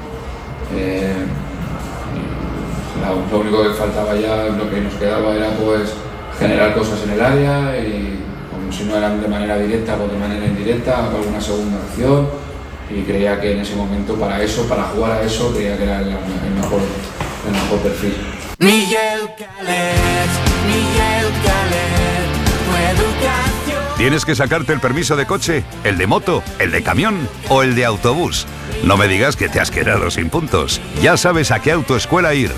Lo único que faltaba ya, lo que nos quedaba era pues generar cosas en el área y como si no eran de manera directa o de manera indirecta, alguna segunda acción, y creía que en ese momento para jugar a eso, creía que era el mejor perfil. Miguel Calet, tu educación. ¿Tienes que sacarte el permiso de coche, el de moto, el de camión o el de autobús? No me digas que te has quedado sin puntos. Ya sabes a qué autoescuela ir.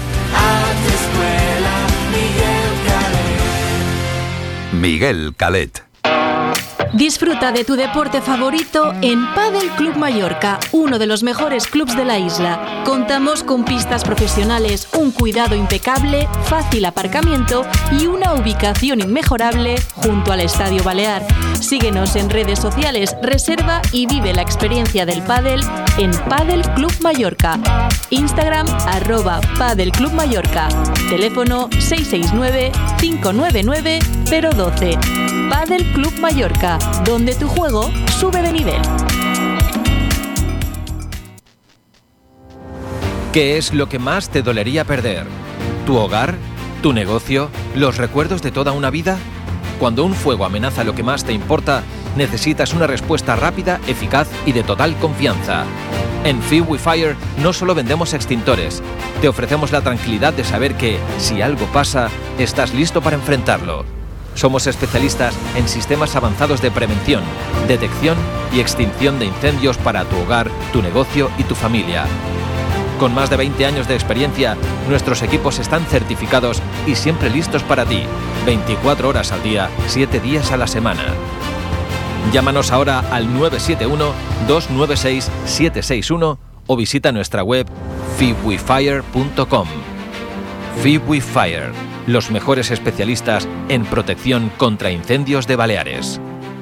Miguel Calet. Disfruta de tu deporte favorito en Padel Club Mallorca, uno de los mejores clubs de la isla. Contamos con pistas profesionales, un cuidado impecable, fácil aparcamiento y una ubicación inmejorable junto al Estadio Balear. Síguenos en redes sociales, reserva y vive la experiencia del pádel en Padel Club Mallorca. Instagram @Padel Club Mallorca. Teléfono 669-599-012. Padel Club Mallorca, donde tu juego sube de nivel. ¿Qué es lo que más te dolería perder? ¿Tu hogar? ¿Tu negocio? ¿Los recuerdos de toda una vida? Cuando un fuego amenaza lo que más te importa, necesitas una respuesta rápida, eficaz y de total confianza. En Fiwi Fire no solo vendemos extintores, te ofrecemos la tranquilidad de saber que, si algo pasa, estás listo para enfrentarlo. Somos especialistas en sistemas avanzados de prevención, detección y extinción de incendios para tu hogar, tu negocio y tu familia. Con más de 20 años de experiencia, nuestros equipos están certificados y siempre listos para ti, 24 horas al día, 7 días a la semana. Llámanos ahora al 971-296-761 o visita nuestra web fiwifire.com. Fiwifire, los mejores especialistas en protección contra incendios de Baleares.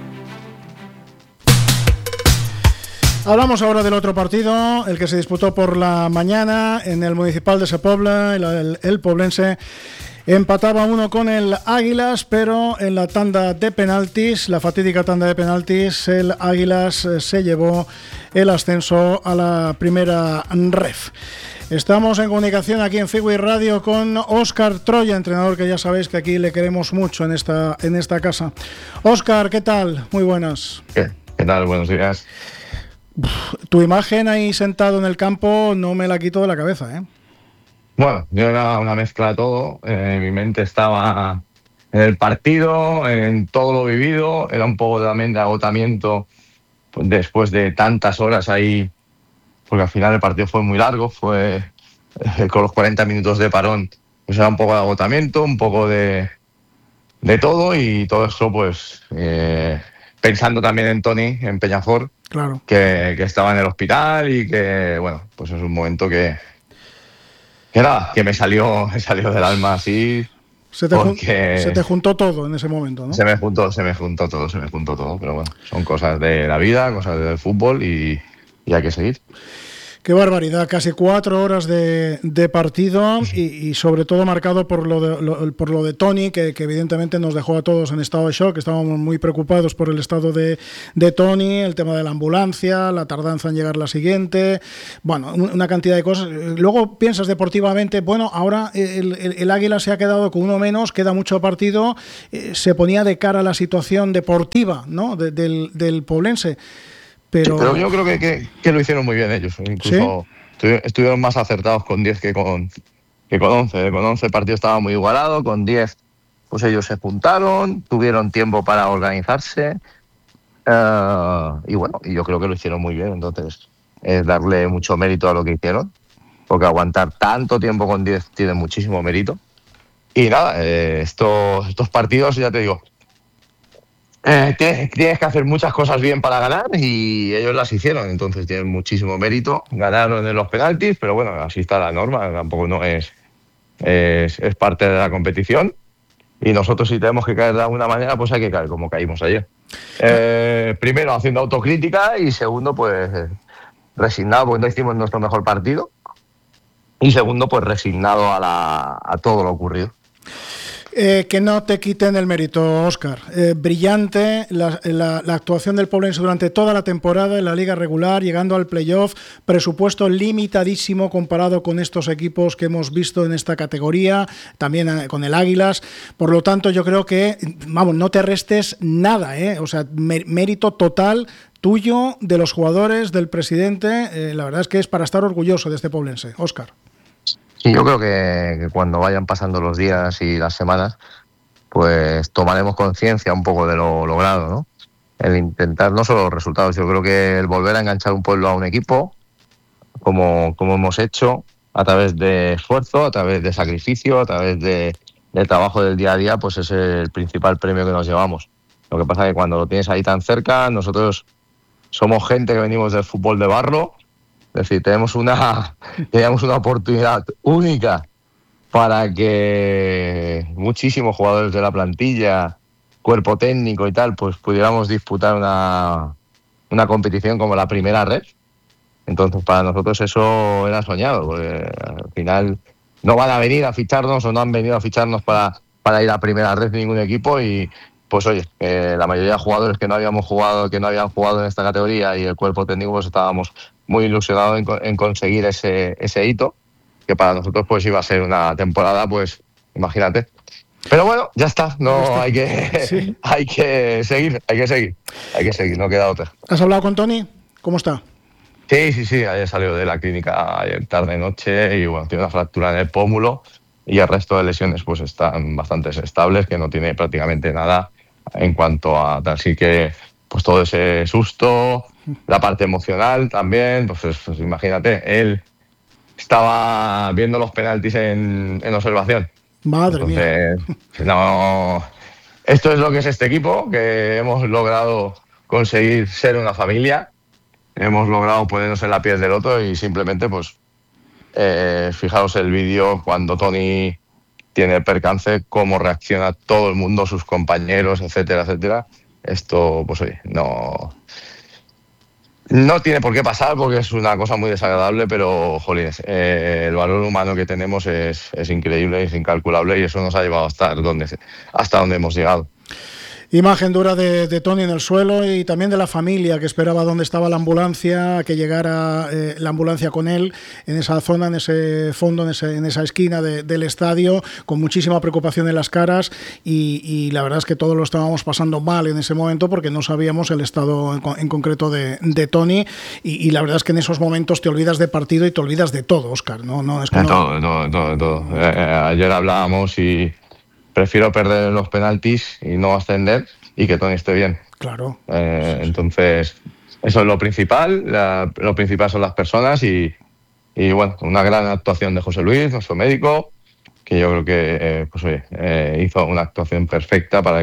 Hablamos ahora del otro partido, el que se disputó por la mañana en el Municipal de Sepobla. El poblense empataba 1 con el Águilas, pero en la tanda de penaltis, la fatídica tanda de penaltis, el Águilas se llevó el ascenso a la primera ref. Estamos en comunicación aquí en Fiwi Radio con Óscar Troya, entrenador que ya sabéis que aquí le queremos mucho en esta casa. Óscar, ¿qué tal? Muy buenas. ¿Qué tal? Buenos días. Tu imagen ahí sentado en el campo no me la quito de la cabeza, ¿eh? Bueno, yo era una mezcla de todo. Mi mente estaba en el partido, en todo lo vivido. Era un poco también de agotamiento pues, después de tantas horas ahí, porque al final el partido fue muy largo, fue con los 40 minutos de parón, pues era un poco de agotamiento, un poco de todo, y todo eso pues pensando también en Toni, en Peñafort, claro, que estaba en el hospital y que, bueno, pues es un momento que me salió del alma así. Se te juntó todo en ese momento, ¿no? Se me juntó todo, pero bueno, son cosas de la vida, cosas del fútbol y hay que seguir. Qué barbaridad, casi 4 horas de partido y sobre todo marcado por lo de Toni, que evidentemente nos dejó a todos en estado de shock. Estábamos muy preocupados por el estado de Toni, el tema de la ambulancia, la tardanza en llegar la siguiente, bueno, una cantidad de cosas. Luego piensas deportivamente, bueno, ahora el Águila se ha quedado con uno menos, queda mucho partido, se ponía de cara a la situación deportiva, ¿no? del poblense. Pero yo creo que lo hicieron muy bien ellos. Incluso estuvieron más acertados con 10 que con 11. Con 11 el partido estaba muy igualado. Con 10 pues ellos se juntaron, tuvieron tiempo para organizarse. Y bueno, yo creo que lo hicieron muy bien. Entonces es darle mucho mérito a lo que hicieron, porque aguantar tanto tiempo con 10 tiene muchísimo mérito. Y nada, estos partidos, ya te digo, tienes que hacer muchas cosas bien para ganar y ellos las hicieron, entonces tienen muchísimo mérito. Ganaron en los penaltis, pero bueno, así está la norma, tampoco no es parte de la competición, y nosotros si tenemos que caer de alguna manera, pues hay que caer como caímos ayer. Primero haciendo autocrítica y segundo pues resignado porque no hicimos nuestro mejor partido, y segundo pues resignado a todo lo ocurrido. Que no te quiten el mérito, Óscar. Brillante la actuación del poblense durante toda la temporada en la liga regular, llegando al playoff, presupuesto limitadísimo comparado con estos equipos que hemos visto en esta categoría, también con el Águilas. Por lo tanto, yo creo que, vamos, no te restes nada, o sea, mérito total tuyo, de los jugadores, del presidente. La verdad es que es para estar orgulloso de este poblense. Óscar. Sí, yo creo que cuando vayan pasando los días y las semanas, pues tomaremos conciencia un poco de lo logrado, ¿no? el intentar no solo los resultados, yo creo que el volver a enganchar un pueblo a un equipo, como hemos hecho, a través de esfuerzo, a través de sacrificio, a través del trabajo del día a día, pues es el principal premio que nos llevamos. Lo que pasa es que cuando lo tienes ahí tan cerca, nosotros somos gente que venimos del fútbol de barro, es decir, teníamos una oportunidad única para que muchísimos jugadores de la plantilla, cuerpo técnico y tal, pues pudiéramos disputar una competición como la primera red. Entonces, para nosotros eso era soñado, porque al final no van a venir a ficharnos o no han venido a ficharnos para ir a primera red ningún equipo y pues oye, la mayoría de jugadores que no habían jugado en esta categoría y el cuerpo técnico, pues estábamos muy ilusionados en conseguir ese hito, que para nosotros pues iba a ser una temporada, pues imagínate. Pero bueno, ya está, hay que seguir, no queda otra. ¿Has hablado con Toni? ¿Cómo está? Sí, ayer salió de la clínica ayer tarde-noche y bueno, tiene una fractura en el pómulo y el resto de lesiones pues están bastante estables, que no tiene prácticamente nada en cuanto a... Así que pues todo ese susto, la parte emocional también, pues imagínate, él estaba viendo los penaltis en observación. Madre mía. No, esto es lo que es este equipo, que hemos logrado conseguir ser una familia, hemos logrado ponernos en la piel del otro y simplemente pues fijaos el vídeo cuando Toni tiene el percance, cómo reacciona todo el mundo, sus compañeros, etcétera, etcétera. Esto, pues oye, no tiene por qué pasar porque es una cosa muy desagradable, pero, jolines, el valor humano que tenemos es increíble, es incalculable y eso nos ha llevado hasta donde hemos llegado. Imagen dura de Toni en el suelo y también de la familia que esperaba dónde estaba la ambulancia, que llegara la ambulancia con él en esa zona, en ese fondo, en esa esquina del estadio, con muchísima preocupación en las caras y la verdad es que todos lo estábamos pasando mal en ese momento porque no sabíamos el estado en concreto de Toni y la verdad es que en esos momentos te olvidas de partido y te olvidas de todo, Óscar. No, es que todo. Ayer hablábamos y prefiero perder los penaltis y no ascender y que Toni esté bien. Claro. Entonces, eso es lo principal. Lo principal son las personas y bueno, una gran actuación de José Luis, nuestro médico, que yo creo que hizo una actuación perfecta para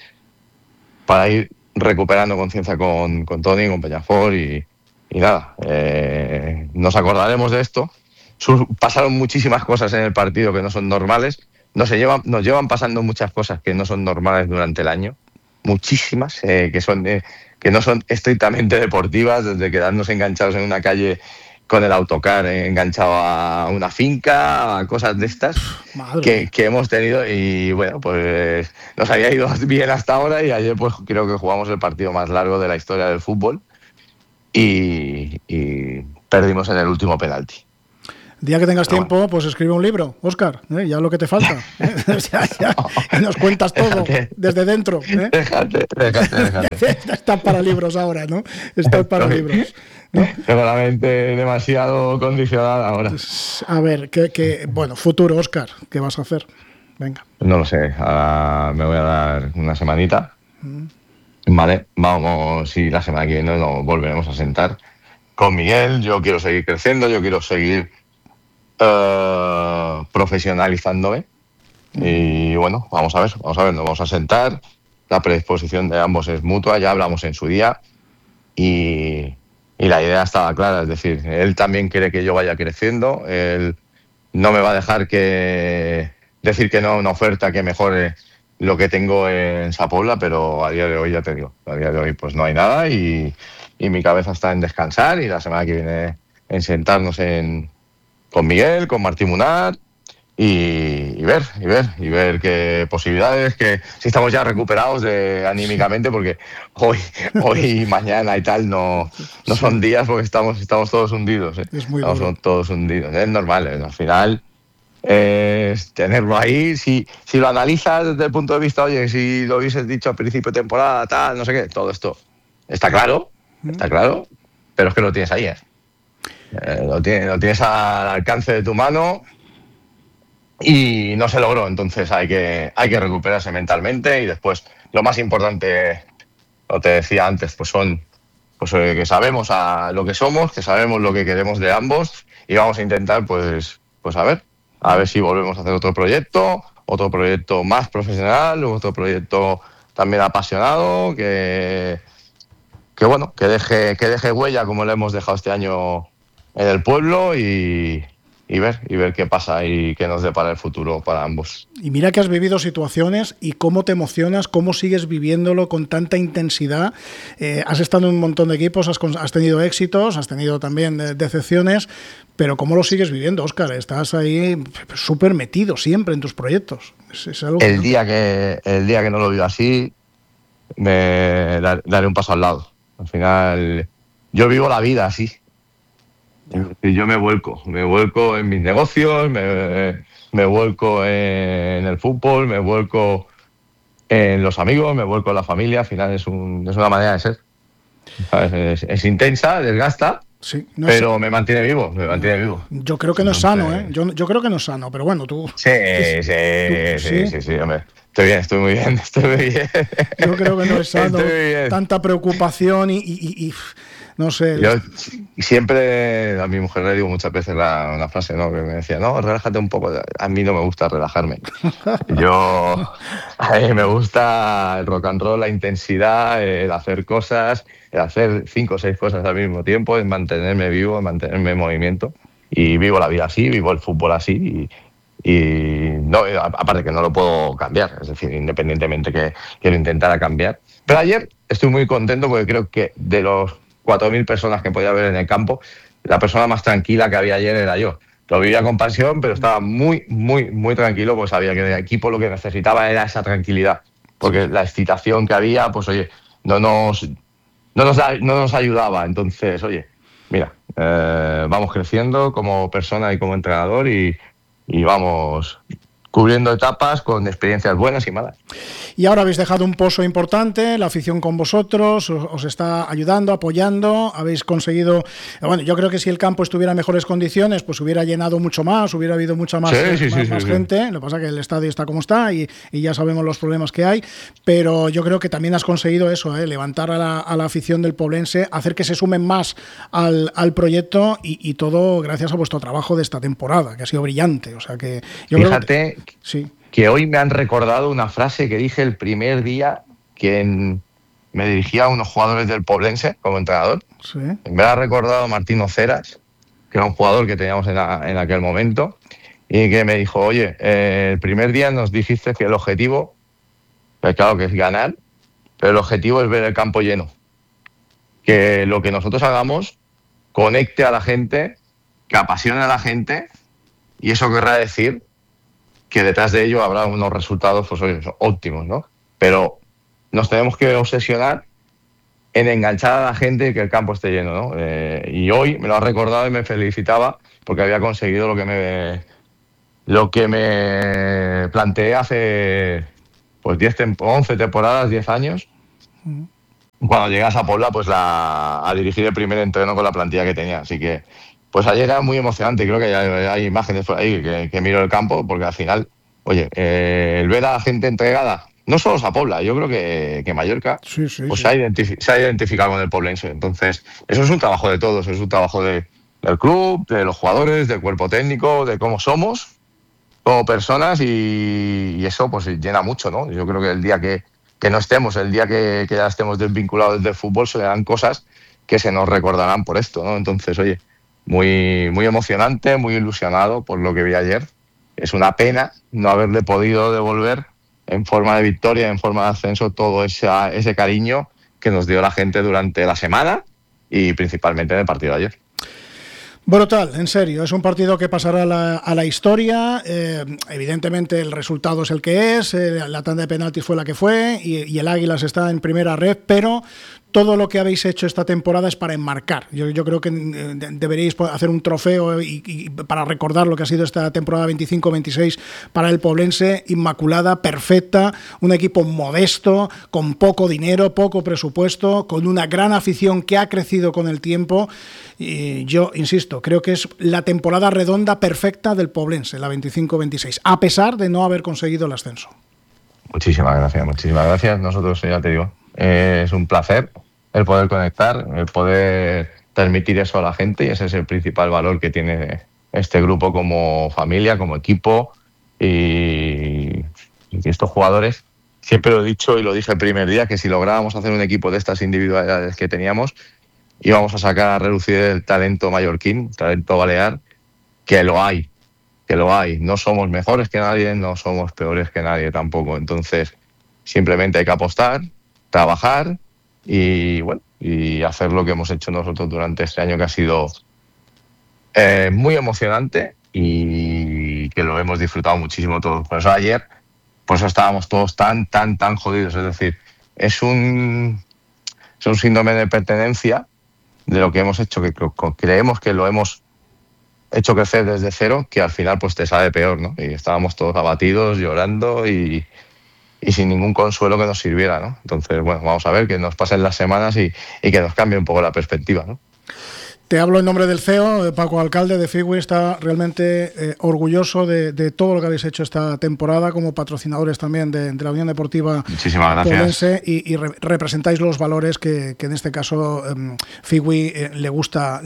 ir recuperando conciencia con Toni, con Peñafort y nada. Nos acordaremos de esto. Pasaron muchísimas cosas en el partido que no son normales. Nos llevan pasando muchas cosas que no son normales durante el año, muchísimas, que no son estrictamente deportivas, desde quedarnos enganchados en una calle con el autocar enganchado a una finca, a cosas de estas que hemos tenido y bueno, pues nos había ido bien hasta ahora y ayer pues creo que jugamos el partido más largo de la historia del fútbol y perdimos en el último penalti. El día que tengas tiempo, pues escribe un libro, Óscar, ya lo que te falta. Y nos cuentas todo desde dentro. Déjate. Están para libros ahora, ¿no? Están para libros, ¿no? Tengo la mente demasiado condicionada ahora. A ver, bueno, futuro, Óscar, ¿qué vas a hacer? Venga. No lo sé, ahora me voy a dar una semanita. Vale, vamos, y la semana que viene nos volveremos a sentar con Miguel. Yo quiero seguir creciendo, yo quiero seguir profesionalizándome y bueno, vamos a ver, nos vamos a sentar, la predisposición de ambos es mutua, ya hablamos en su día y la idea estaba clara, es decir, él también quiere que yo vaya creciendo, él no me va a dejar decir que no a una oferta que mejore lo que tengo en Sa Pobla, pero a día de hoy ya te digo, a día de hoy pues no hay nada y mi cabeza está en descansar y la semana que viene en sentarnos con Miguel, con Martí Munat y ver qué posibilidades, que si estamos ya recuperados anímicamente, porque hoy y mañana y tal no son días porque estamos todos hundidos. Estamos todos hundidos. Es normal, al final es tenerlo ahí. Si lo analizas desde el punto de vista, oye, si lo hubieses dicho al principio de temporada, tal, no sé qué, todo esto está claro, pero es que lo tienes ahí, lo tienes al alcance de tu mano y no se logró, entonces hay que recuperarse mentalmente y después lo más importante lo te decía antes, pues son pues que sabemos a lo que somos, que sabemos lo que queremos de ambos y vamos a intentar pues a ver si volvemos a hacer otro proyecto más profesional, otro proyecto también apasionado, que deje huella como lo hemos dejado este año en el pueblo y ver qué pasa y qué nos depara el futuro para ambos. Y mira que has vivido situaciones y cómo te emocionas, cómo sigues viviéndolo con tanta intensidad. Has estado en un montón de equipos, has tenido éxitos, has tenido también decepciones, pero ¿cómo lo sigues viviendo, Óscar? Estás ahí súper metido siempre en tus proyectos. Es algo el día que no lo vivo así, me daré un paso al lado. Al final, yo vivo la vida así. Yo me vuelco en mis negocios, me vuelco en el fútbol, me vuelco en los amigos, me vuelco en la familia. Al final es una manera de ser. ¿Sabes? Es intensa, desgasta, sí, pero me mantiene vivo. Yo creo que no es sano, ¿eh? Yo creo que no es sano, pero bueno, tú... Sí, hombre. Estoy muy bien. Yo creo que no es sano tanta preocupación y no sé. Yo siempre a mi mujer le digo muchas veces una frase, ¿no? Que me decía, no, relájate un poco. A mí no me gusta relajarme. A mí me gusta el rock and roll, la intensidad, el hacer cosas, el hacer 5 o 6 cosas al mismo tiempo, el mantenerme vivo, el mantenerme en movimiento. Y vivo la vida así, vivo el fútbol así y no, aparte que no lo puedo cambiar, es decir, independientemente que lo intentara cambiar. Pero ayer estoy muy contento porque creo que de los 4.000 personas que podía haber en el campo, la persona más tranquila que había ayer era yo. Lo vivía con pasión, pero estaba muy, muy, muy tranquilo, porque sabía que el equipo lo que necesitaba era esa tranquilidad, porque la excitación que había, pues oye, no nos ayudaba. Entonces, oye, mira, vamos creciendo como persona y como entrenador y vamos cubriendo etapas con experiencias buenas y malas. Y ahora habéis dejado un pozo importante, la afición con vosotros, os está ayudando, apoyando, habéis conseguido... Bueno, yo creo que si el campo estuviera en mejores condiciones, pues hubiera llenado mucho más, hubiera habido mucha más, más gente. Lo que pasa es que el estadio está como está y ya sabemos los problemas que hay, pero yo creo que también has conseguido eso, levantar a la afición del poblense, hacer que se sumen más al proyecto y todo gracias a vuestro trabajo de esta temporada, que ha sido brillante. O sea que yo Fíjate que hoy me han recordado una frase que dije el primer día que me dirigía a unos jugadores del poblense como entrenador. Sí. Me ha recordado Martín Oceras, que era un jugador que teníamos en aquel momento, y que me dijo, oye, el primer día nos dijiste que el objetivo, claro que es ganar, pero el objetivo es ver el campo lleno. Que lo que nosotros hagamos conecte a la gente, que apasione a la gente, y eso querrá decir que detrás de ello habrá unos resultados pues, óptimos, ¿no? Pero nos tenemos que obsesionar en enganchar a la gente y que el campo esté lleno, ¿no? Y hoy me lo ha recordado y me felicitaba porque había conseguido lo que me planteé hace pues 11 temporadas, 10 años. Cuando llegas a Pobla pues a dirigir el primer entreno con la plantilla que tenía. Así que pues ayer era muy emocionante. Creo que hay imágenes por ahí que miro el campo porque al final, oye, el ver a la gente entregada, no solo a Pobla, yo creo que Mallorca pues se ha identificado con el poblense. Entonces, eso es un trabajo de todos, es un trabajo del club, de los jugadores, del cuerpo técnico, de cómo somos como personas y eso pues llena mucho, ¿no? Yo creo que el día que no estemos, el día que ya estemos desvinculados del fútbol, se le dan cosas que se nos recordarán por esto, ¿no? Entonces, oye, muy, muy emocionante, muy ilusionado por lo que vi ayer. Es una pena no haberle podido devolver en forma de victoria, en forma de ascenso, todo ese cariño que nos dio la gente durante la semana y principalmente en el partido de ayer. Brutal, en serio, es un partido que pasará a la historia. Evidentemente el resultado es el que es, la tanda de penaltis fue la que fue y el Águilas está en primera red, pero todo lo que habéis hecho esta temporada es para enmarcar. Yo creo que deberíais hacer un trofeo y para recordar lo que ha sido esta temporada 25-26 para el poblense, inmaculada, perfecta, un equipo modesto, con poco dinero, poco presupuesto, con una gran afición que ha crecido con el tiempo. Y yo insisto, creo que es la temporada redonda perfecta del poblense, la 25-26, a pesar de no haber conseguido el ascenso. Muchísimas gracias. Nosotros, ya te digo, Es un placer el poder conectar, el poder transmitir eso a la gente, y ese es el principal valor que tiene este grupo como familia, como equipo, y estos jugadores, siempre lo he dicho y lo dije el primer día, que si lográbamos hacer un equipo de estas individualidades que teníamos, íbamos a sacar a relucir el talento mallorquín, talento balear, que lo hay. No somos mejores que nadie, no somos peores que nadie tampoco. Entonces, simplemente hay que apostar, trabajar y hacer lo que hemos hecho nosotros durante este año, que ha sido muy emocionante y que lo hemos disfrutado muchísimo todos. Por eso ayer, estábamos todos tan jodidos. Es decir, es un síndrome de pertenencia de lo que hemos hecho, que creemos que lo hemos hecho crecer desde cero, que al final pues te sale peor, ¿no? Y estábamos todos abatidos, llorando y sin ningún consuelo que nos sirviera, ¿no? Entonces, bueno, vamos a ver que nos pasen las semanas y que nos cambie un poco la perspectiva, ¿no? Te hablo en nombre del CEO, Paco Alcalde de Figui. Está realmente orgulloso de todo lo que habéis hecho esta temporada, como patrocinadores también de la Unión Deportiva Poblense, y representáis los valores que en este caso Figui le gusta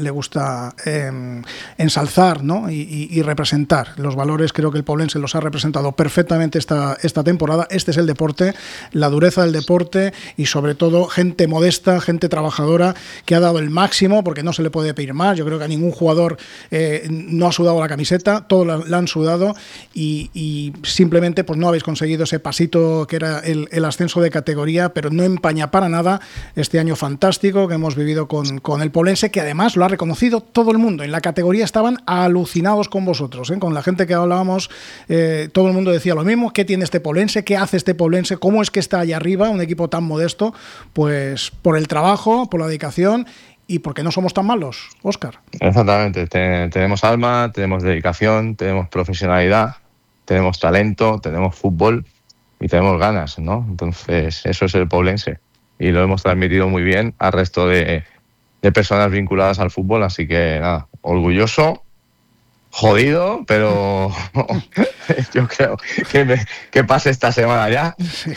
ensalzar, ¿no? y representar. Los valores creo que el Poblense los ha representado perfectamente esta temporada. Este es el deporte, la dureza del deporte, y sobre todo gente modesta, gente trabajadora, que ha dado el máximo, porque no se le puede pedir más. Yo creo que a ningún jugador no ha sudado la camiseta, todos la han sudado, y simplemente pues no habéis conseguido ese pasito que era el ascenso de categoría, pero no empaña para nada este año fantástico que hemos vivido con el Poblense, que además lo ha reconocido todo el mundo. En la categoría estaban alucinados con vosotros, con la gente que hablábamos, todo el mundo decía lo mismo. ¿Qué tiene este Poblense? ¿Qué hace este Poblense? ¿Cómo es que está allá arriba, un equipo tan modesto? Pues por el trabajo, por la dedicación, y porque no somos tan malos, Óscar. Exactamente, tenemos alma, tenemos dedicación, tenemos profesionalidad, tenemos talento, tenemos fútbol y tenemos ganas, ¿no? Entonces, eso es el Poblense, y lo hemos transmitido muy bien al resto de personas vinculadas al fútbol, así que nada, orgulloso, jodido, pero yo creo que pase esta semana ya,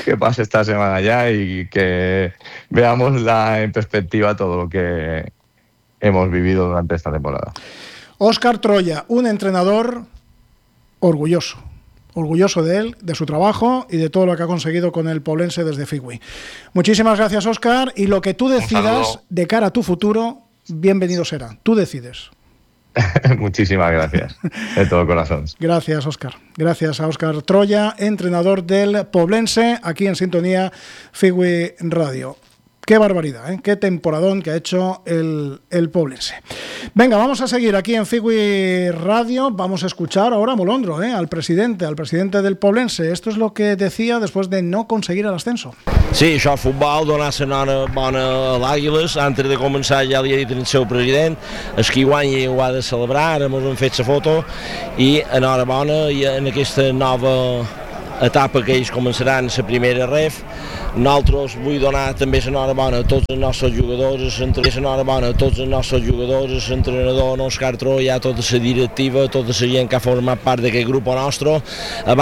y que veamos en perspectiva todo lo que hemos vivido durante esta temporada. Óscar Troya, un entrenador orgulloso de él, de su trabajo y de todo lo que ha conseguido con el Poblense desde Figui. Muchísimas gracias, Óscar, y lo que tú decidas de cara a tu futuro, bienvenido será. Tú decides. Muchísimas gracias, de todo corazón. Gracias, Óscar. Gracias a Óscar Troya, entrenador del Poblense, aquí en Sintonía Figui Radio. Qué barbaridad, ¿eh? Qué temporadón que ha hecho el Poblense. Venga, vamos a seguir aquí en Figui Radio. Vamos a escuchar ahora a Molondro, al presidente del Poblense. Esto es lo que decía después de no conseguir el ascenso. Sí, això futbol, donar-se bona a l'Àguiles. Antes de començar ja li he dit al seu president, el qui guanyi ho ha de celebrar, ara hem fet la foto, i enhorabona i en aquesta nova etapa que ells començaran la primera ref. Nosaltres vull donar també l'enhorabona a tots els nostres jugadors, l'entrenador, Óscar Troya, tota la directiva, tota la gent que ha format part d'aquest grup nostre.